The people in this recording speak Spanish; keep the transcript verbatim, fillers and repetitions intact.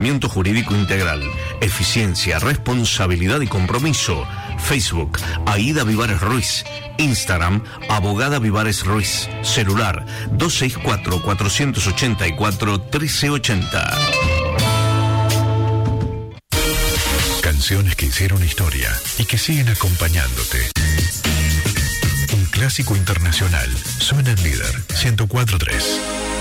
Jurídico integral, eficiencia, responsabilidad y compromiso. Facebook, Aida Vivares Ruiz. Instagram, Abogada Vivares Ruiz. Celular, dos seis cuatro, cuatro ocho cuatro, uno tres ocho cero. Canciones que hicieron historia y que siguen acompañándote. Un clásico internacional suena en Líder ciento cuatro punto tres.